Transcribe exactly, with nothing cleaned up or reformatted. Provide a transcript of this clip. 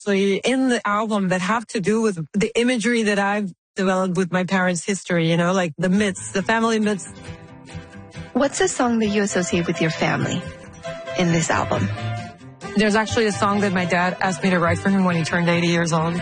in the album that have to do with the imagery that I've developed with my parents' history, you know, like the myths, the family myths. What's a song that you associate with your family in this album? There's actually a song that my dad asked me to write for him when he turned eighty years old.